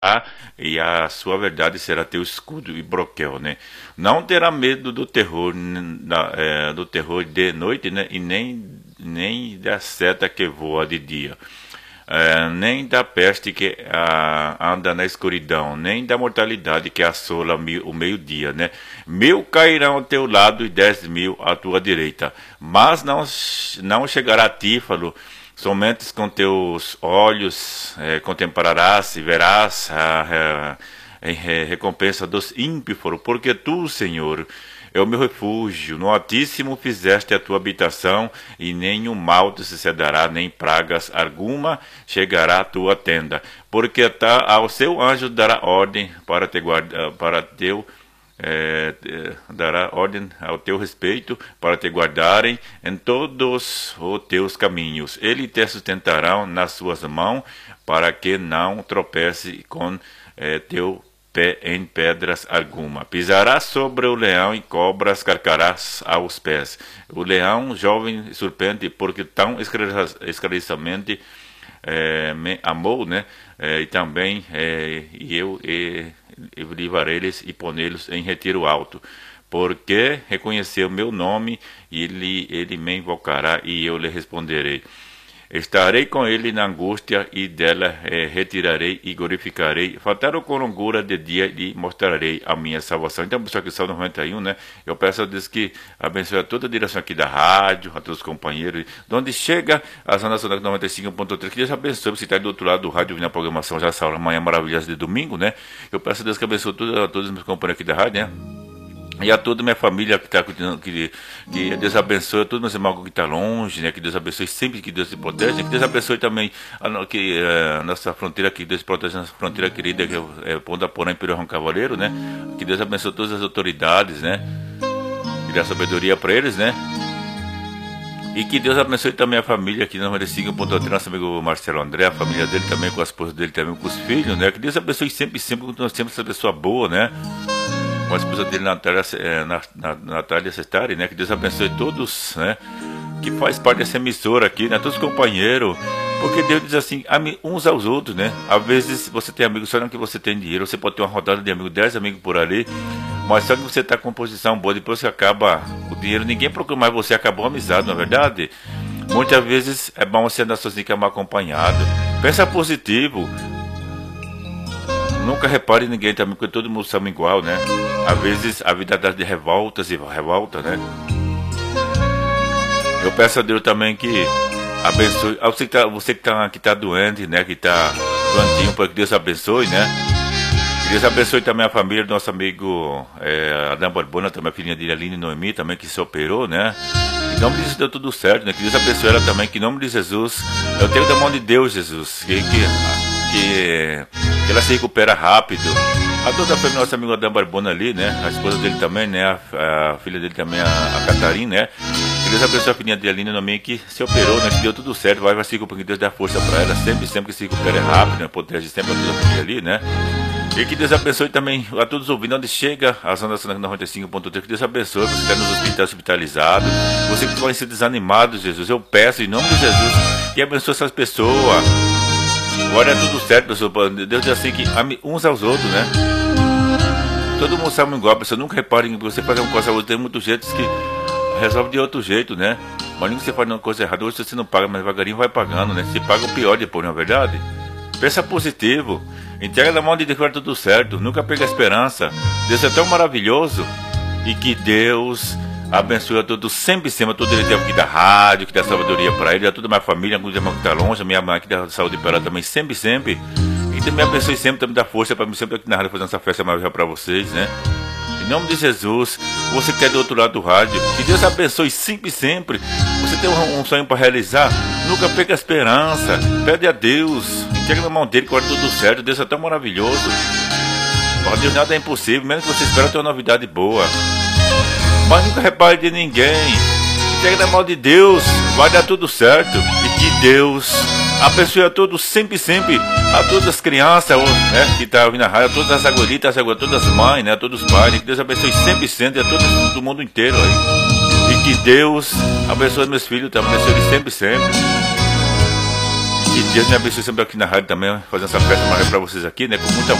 e a sua verdade será teu escudo e broquel, né? Não terá medo do terror, do terror de noite, né? E nem da seta que voa de dia. Nem da peste que anda na escuridão, nem da mortalidade que assola o meio-dia, né? 1.000 cairão ao teu lado e 10.000 à tua direita, mas não chegará a ti, falou. Somente com teus olhos contemplarás e verás a recompensa dos ímpios, porque tu, Senhor, é o meu refúgio. No Altíssimo fizeste a tua habitação, e nenhum mal te sucederá, nem pragas alguma chegará à tua tenda. Porque ao seu anjo dará ordem para te guardar, dará ordem ao teu respeito, para te guardarem em todos os teus caminhos. Ele te sustentará nas suas mãos, para que não tropece com teu pé em pedras alguma. Pisarás sobre o leão e cobras carcarás aos pés. O leão, jovem e serpente, porque tão esclarecidamente me amou, né? E também eu livrarei-los e ponê-los em retiro alto. Porque reconheceu meu nome, e ele me invocará, e eu lhe responderei. Estarei com ele na angústia, e dela retirarei e glorificarei. Faltaram com longura de dia, e mostrarei a minha salvação. Então, pessoal, que Salmo 91, né? Eu peço a Deus que abençoe a toda a direção aqui da rádio, a todos os companheiros, de onde chega a Zona Nacional 95.3. Que Deus abençoe. Você está do outro lado do rádio, ouvindo a programação já essa hora, manhã maravilhosa de domingo, né? Eu peço a Deus que abençoe todos os meus companheiros aqui da rádio, né? E a toda a minha família que está que Deus abençoe, a todos meus irmãos que estão longe, né? Que Deus abençoe sempre, que Deus se protege, que Deus abençoe também a nossa fronteira, que Deus protege a nossa fronteira querida, que é Ponta Porã, Imperial Ron Cavaleiro, né? Que Deus abençoe todas as autoridades, né? E dê sabedoria para eles, né? E que Deus abençoe também a família aqui na 95.3, nosso amigo Marcelo André, a família dele também, com a esposa dele também, com os filhos, né? Que Deus abençoe sempre, que nós temos essa pessoa boa, né? Com a esposa dele, Natália Sestari, né? Que Deus abençoe todos, né? Que faz parte dessa emissora aqui, né? Todos os companheiros. Porque Deus diz assim, uns aos outros, né? Às vezes você tem amigos, só não que você tem dinheiro. Você pode ter uma rodada de amigos, 10 amigos por ali. Mas só que você está com posição boa, depois que acaba o dinheiro, ninguém procura mais você, acabou a amizade, não é verdade? Muitas vezes é bom você andar sozinho, que é mal acompanhado. Pensa positivo. Nunca repare em ninguém também, porque todo mundo sabe igual, né? Às vezes a vida dá de revoltas e revolta, né? Eu peço a Deus também que abençoe. Você que tá doente, né? Que tá doentinho, para que Deus abençoe, né? Que Deus abençoe também a família do nosso amigo Adão Barbona, também a filhinha dele, Aline Noemi, também que se operou, né? Em nome de Jesus deu tudo certo, né? Que Deus abençoe ela também, que em nome de Jesus, eu tenho da mão de Deus, Jesus, que ela se recupera rápido. A toda a família do nosso amigo Adão Barbona ali, né? A esposa dele também, né? A filha dele também, a Catarina, né? Que Deus abençoe a filhinha de Aline no meio, que se operou, né? Que deu tudo certo, vai se recuperar, que Deus dá força pra ela, sempre que se recupere rápido, né? Protege sempre a toda a família ali, né? E que Deus abençoe também a todos os ouvintes, onde chega a Zona Nacional 95.3, que Deus abençoe, você que está nos hospitais hospitalizados, você que vai ser desanimado, Jesus, eu peço em nome de Jesus, que abençoe essas pessoas. Agora é tudo certo, pessoal. Deus diz assim que ame uns aos outros, né? Todo mundo sabe igual, pessoal. Nunca reparem que você faz uma coisa, tem muitos jeitos que resolve de outro jeito, né? Mas nem que você faz uma coisa errada, hoje você não paga, mas devagarinho vai pagando, né? Você paga o pior depois, não é verdade? Pensa positivo. Entrega na mão de Deus, vai tudo certo. Nunca perca a esperança. Deus é tão maravilhoso. E que Deus abençoe a todos, sempre, a todo ele aqui da rádio, que dá sabedoria para ele, a toda a minha família, alguns irmãos que estão longe, a minha mãe que dá saúde para ela também, sempre. E também abençoe sempre, também dá força para mim, sempre aqui na rádio, fazendo essa festa maravilhosa para vocês, né? Em nome de Jesus, você que está do outro lado do rádio, que Deus abençoe sempre. Você tem um sonho para realizar, nunca perca a esperança, pede a Deus, entrega na mão dele, que vai tudo certo. Deus é tão maravilhoso. Para Deus nada é impossível, menos que você espera ter uma novidade boa. Mas nunca repare de ninguém. Entrega na mão de Deus, vai dar tudo certo. E que Deus abençoe a todos, sempre. A todas as crianças, né, que estão ouvindo a rádio, a todas as abuelitas, a todas as mães, né, a todos os pais. Que Deus abençoe sempre, a todos do mundo inteiro aí. E que Deus abençoe meus filhos, também abençoe eles sempre. que Deus me abençoe sempre aqui na rádio também, fazendo essa festa maravilhosa para vocês aqui, né? Com muita